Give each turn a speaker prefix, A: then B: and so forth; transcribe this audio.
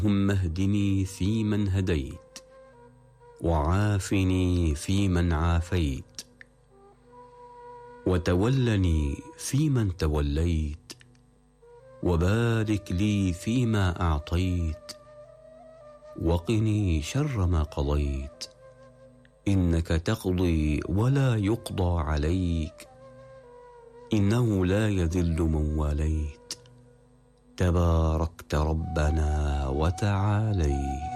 A: اللهم اهدني فيمن هديت، وعافني فيمن عافيت، وتولني فيمن توليت، وبارك لي فيما أعطيت، وقني شر ما قضيت، إنك تقضي ولا يقضى عليك، إنه لا يذل من واليت، تباركت ربنا وتعاليت.